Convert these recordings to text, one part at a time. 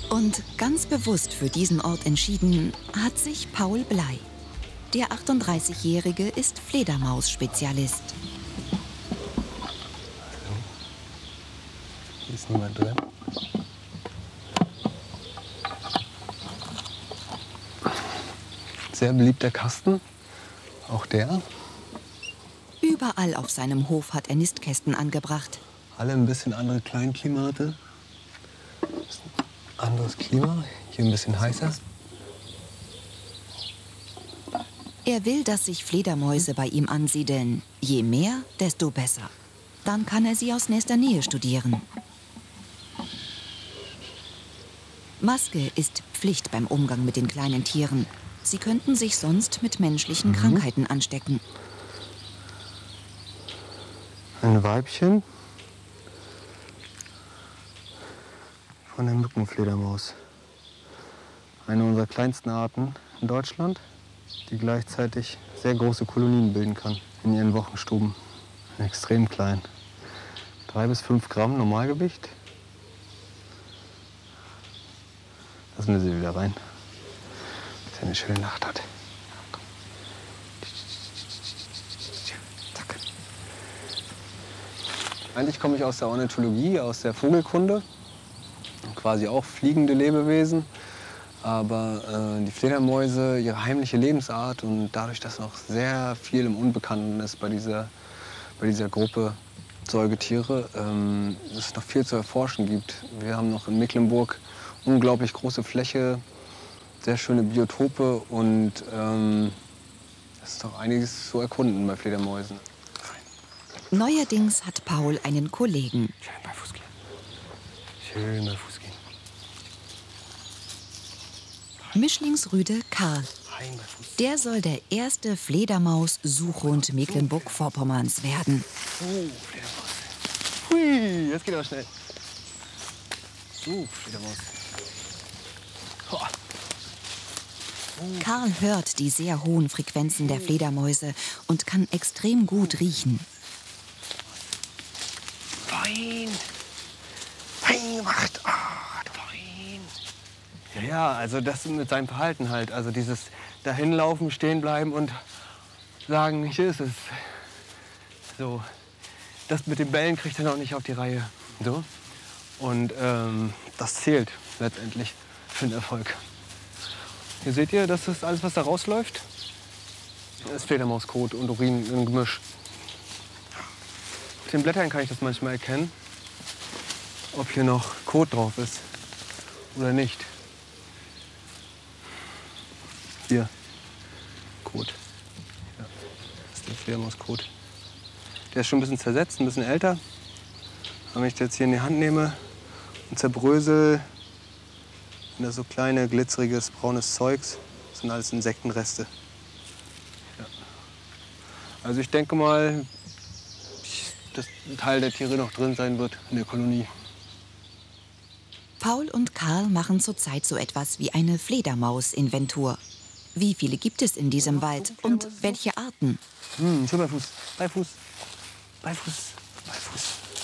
Und ganz bewusst für diesen Ort entschieden hat sich Paul Bley. Der 38-Jährige ist Fledermaus-Spezialist. Hier ist niemand drin. Sehr beliebter Kasten, auch der. Überall auf seinem Hof hat er Nistkästen angebracht. Alle ein bisschen andere Kleinklimate. Anderes Klima, hier ein bisschen heißer. Er will, dass sich Fledermäuse bei ihm ansiedeln. Je mehr, desto besser. Dann kann er sie aus nächster Nähe studieren. Maske ist Pflicht beim Umgang mit den kleinen Tieren. Sie könnten sich sonst mit menschlichen Krankheiten anstecken. Ein Weibchen von der Mückenfledermaus. Eine unserer kleinsten Arten in Deutschland, die gleichzeitig sehr große Kolonien bilden kann in ihren Wochenstuben. Extrem klein. 3 bis 5 Gramm Normalgewicht. Lassen wir sie wieder rein, dass sie eine schöne Nacht hat. Zack. Eigentlich komme ich aus der Ornithologie, aus der Vogelkunde. Quasi auch fliegende Lebewesen. Aber die Fledermäuse, ihre heimliche Lebensart und dadurch, dass noch sehr viel im Unbekannten ist bei dieser Gruppe Säugetiere, es noch viel zu erforschen gibt. Wir haben noch in Mecklenburg unglaublich große Fläche, sehr schöne Biotope und es ist doch einiges zu erkunden bei Fledermäusen. Neuerdings hat Paul einen Kollegen. Schön bei Fuß gehen. Schön bei Fuß gehen. Mischlingsrüde Karl. Der soll der erste Fledermaus-Suchhund Mecklenburg-Vorpommerns werden. Oh, Fledermaus. Hui, jetzt geht aber schnell. So, Fledermaus. Hoa. Karl hört die sehr hohen Frequenzen der Fledermäuse und kann extrem gut riechen. Fein. Fein gemacht. Ah, fein. Ja, also das mit seinem Verhalten halt. Also dieses dahinlaufen, stehen bleiben und sagen, hier ist es. So. Das mit den Bällen kriegt er noch nicht auf die Reihe. So. Und das zählt letztendlich für den Erfolg. Hier seht ihr, das ist alles, was da rausläuft. Das ist Fledermauskot und Urin im Gemisch. Auf den Blättern kann ich das manchmal erkennen, ob hier noch Kot drauf ist oder nicht. Hier, Kot. Ja, das ist der Fledermauskot. Der ist schon ein bisschen zersetzt, ein bisschen älter. Aber wenn ich das jetzt hier in die Hand nehme und zerbrösel, sind das so kleine, glitzeriges, braunes Zeugs. Das sind alles Insektenreste. Ja. Also ich denke mal, dass ein Teil der Tiere noch drin sein wird in der Kolonie. Paul und Karl machen zurzeit so etwas wie eine Fledermaus-Inventur. Wie viele gibt es in diesem Wald und welche Arten? Schön bei Fuß, bei Fuß, bei Fuß, bei Fuß.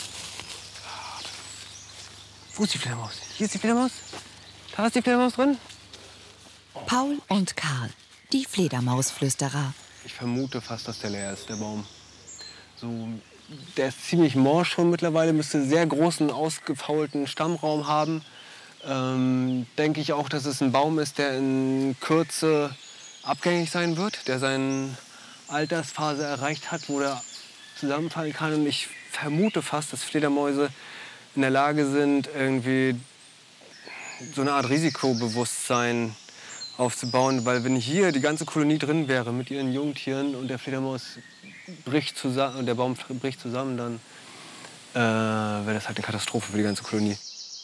Wo ist die Fledermaus? Hier ist die Fledermaus. Da ist die Fledermaus drin. Paul und Karl, die Fledermausflüsterer. Ich vermute fast, dass der leer ist, der Baum. So, der ist ziemlich morsch schon mittlerweile, müsste sehr großen, ausgefaulten Stammraum haben. Denke ich auch, dass es ein Baum ist, der in Kürze abgängig sein wird, der seine Altersphase erreicht hat, wo der zusammenfallen kann. Und ich vermute fast, dass Fledermäuse in der Lage sind, irgendwie so eine Art Risikobewusstsein aufzubauen. Weil wenn hier die ganze Kolonie drin wäre mit ihren Jungtieren und der Fledermaus bricht zusammen und der Baum bricht zusammen, dann wäre das halt eine Katastrophe für die ganze Kolonie.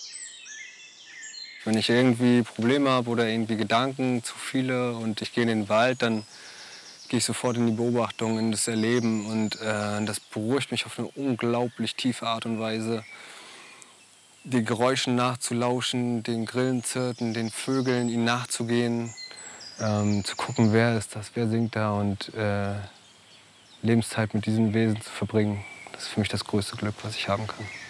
Wenn ich irgendwie Probleme habe oder irgendwie Gedanken zu viele und ich gehe in den Wald, dann gehe ich sofort in die Beobachtung, in das Erleben und das beruhigt mich auf eine unglaublich tiefe Art und Weise. Den Geräuschen nachzulauschen, den Grillenzirpen, den Vögeln, ihnen nachzugehen, zu gucken, wer ist das, wer singt da und Lebenszeit mit diesen Wesen zu verbringen. Das ist für mich das größte Glück, was ich haben kann.